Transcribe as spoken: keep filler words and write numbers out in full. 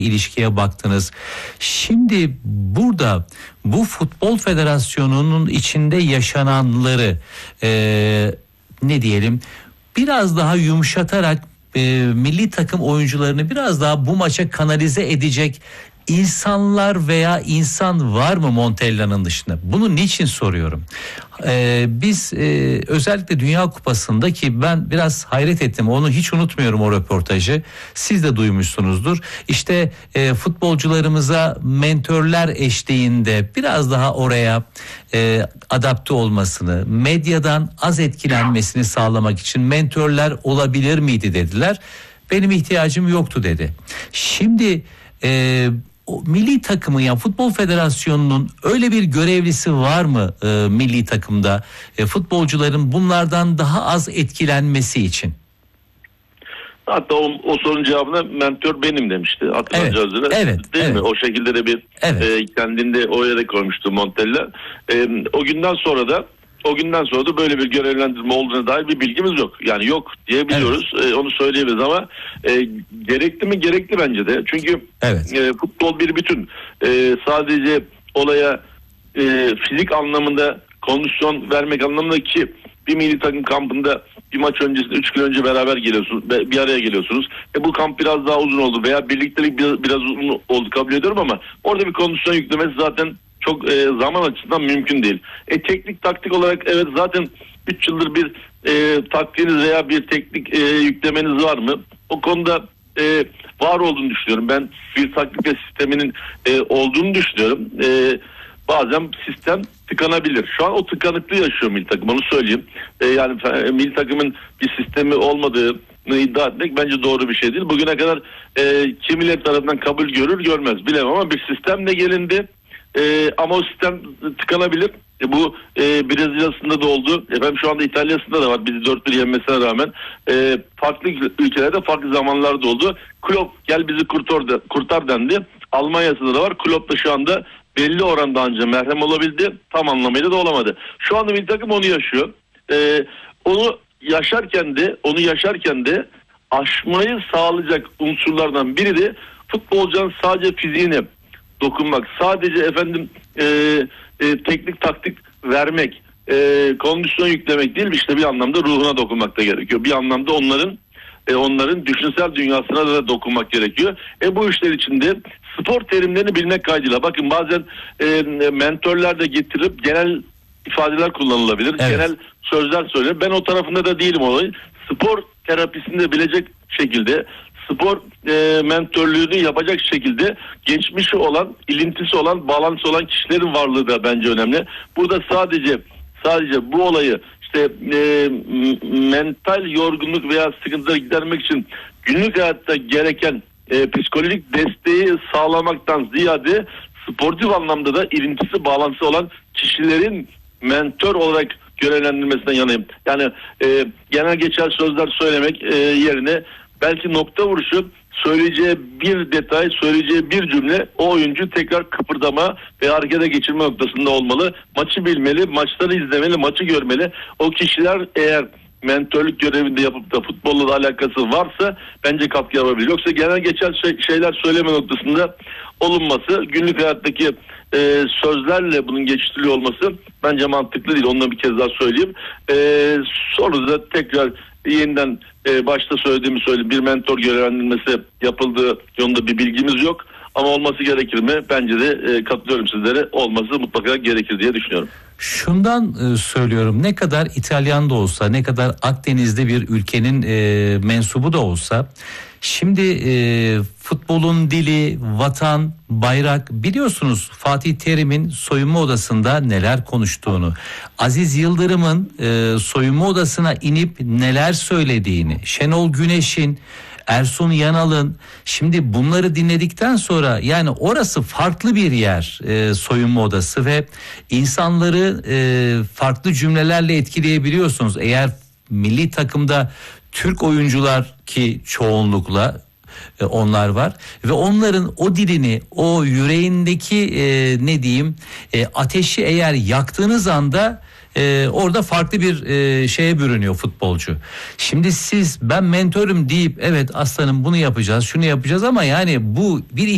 ilişkiye baktınız. Şimdi burada bu Futbol Federasyonu'nun içinde yaşananları e, ne diyelim biraz daha yumuşatarak e, milli takım oyuncularını biraz daha bu maça kanalize edecek insanlar veya insan var mı Montella'nın dışında? Bunu niçin soruyorum? Ee, biz e, özellikle Dünya Kupası'nda ki ben biraz hayret ettim. Onu hiç unutmuyorum o röportajı. Siz de duymuşsunuzdur. İşte e, futbolcularımıza mentörler eşliğinde biraz daha oraya e, adapte olmasını, medyadan az etkilenmesini sağlamak için mentörler olabilir miydi dediler. Benim ihtiyacım yoktu dedi. Şimdi e, o milli takımı ya Futbol Federasyonu'nun öyle bir görevlisi var mı e, milli takımda e, futbolcuların bunlardan daha az etkilenmesi için? Hatta o, o sorunun cevabına mentör benim demişti. Hatırlayacağız evet, evet, değil evet. mi? O şekilde de bir evet. e, kendinde o yere koymuştu Montella. E, o günden sonra da O günden sonra da böyle bir görevlendirme olduğuna dair bir bilgimiz yok. Yani yok diyebiliyoruz. Evet. E, onu söyleyebiliriz ama e, gerekli mi? Gerekli bence de. Çünkü evet. e, futbol bir bütün. E, sadece olaya e, fizik anlamında kondisyon vermek anlamında ki bir milli takım kampında bir maç öncesinde üç gün önce beraber geliyorsunuz. Bir araya geliyorsunuz. E, bu kamp biraz daha uzun oldu veya birliktelik biraz, biraz uzun oldu kabul ediyorum ama orada bir kondisyon yüklemesi zaten çok e, zaman açısından mümkün değil. E, teknik taktik olarak evet zaten üç yıldır bir e, taktiğiniz veya bir teknik e, yüklemeniz var mı? O konuda e, var olduğunu düşünüyorum. Ben bir taktik ve sisteminin e, olduğunu düşünüyorum. E, bazen sistem tıkanabilir. Şu an o tıkanıklığı yaşıyor milli takım, onu söyleyeyim. E, yani e, milli takımın bir sistemi olmadığını iddia etmek bence doğru bir şey değil. Bugüne kadar e, kimileri tarafından kabul görür görmez bilemem ama bir sistemle gelindi. Ee, ama o sistem tıkanabilir. E, bu e, Brezilya'sında da oldu. Efendim şu anda İtalya'sında da var. Bizi dört bir yenmesine rağmen. E, farklı ülkelerde farklı zamanlarda oldu. Klopp gel bizi kurtar, kurtar dendi. Almanya'sında da var. Klopp da şu anda belli oranda ancak merhem olabildi. Tam anlamıyla da olamadı. Şu anda milli takım onu yaşıyor. E, onu yaşarken de onu yaşarken de aşmayı sağlayacak unsurlardan biri de futbolcunun sadece fiziğine dokunmak, sadece efendim e, e, teknik taktik vermek, e, kondisyon yüklemek değil, işte bir anlamda ruhuna dokunmak da gerekiyor. Bir anlamda onların e, onların düşünsel dünyasına da dokunmak gerekiyor. E bu işler içinde spor terimlerini bilmek kaydıyla. Bakın bazen e, mentörler de getirip genel ifadeler kullanılabilir. Evet. Genel sözler söylenir. Ben o tarafında da değilim olayı. Spor terapisini de bilecek şekilde spor e, mentörlüğünü yapacak şekilde geçmişi olan, ilintisi olan, bağlantısı olan kişilerin varlığı da bence önemli. Burada sadece sadece bu olayı işte e, mental yorgunluk veya sıkıntıları gidermek için günlük hayatta gereken e, psikolojik desteği sağlamaktan ziyade sportif anlamda da ilintisi, bağlantısı olan kişilerin mentör olarak görevlendirilmesinden yanayım. Yani e, genel geçer sözler söylemek e, yerine belki nokta vuruşu söyleyeceği bir detay, söyleyeceği bir cümle o oyuncu tekrar kıpırdama ve harekete geçirme noktasında olmalı. Maçı bilmeli, maçları izlemeli, maçı görmeli. O kişiler eğer mentörlük görevinde yapıp da futbolla da alakası varsa bence katkı yapabilir. Yoksa genel geçer şey, şeyler söyleme noktasında olunması, günlük hayattaki e, sözlerle bunun geçiştiriliyor olması bence mantıklı değil. Onu da bir kez daha söyleyeyim. E, sonra da tekrar yeniden e, başta söylediğimi söyleyeyim. Bir mentor görevlendirilmesi yapıldığı yolunda bir bilgimiz yok. Ama olması gerekir mi? Bence de e, katılıyorum sizlere. Olması mutlaka gerekir diye düşünüyorum. Şundan e, söylüyorum. Ne kadar İtalyan da olsa, ne kadar Akdeniz'de bir ülkenin e, mensubu da olsa, şimdi e, futbolun dili, vatan, bayrak, biliyorsunuz Fatih Terim'in soyunma odasında neler konuştuğunu, Aziz Yıldırım'ın e, soyunma odasına inip neler söylediğini, Şenol Güneş'in, Ersun Yanal'ın, şimdi bunları dinledikten sonra yani orası farklı bir yer, e, soyunma odası ve insanları e, farklı cümlelerle etkileyebiliyorsunuz. Eğer milli takımda Türk oyuncular ki çoğunlukla e, onlar var ve onların o dilini, o yüreğindeki e, ne diyeyim e, ateşi eğer yaktığınız anda Ee, orada farklı bir e, şeye bürünüyor futbolcu. Şimdi siz ben mentörüm deyip evet aslanım bunu yapacağız, şunu yapacağız ama yani bu bir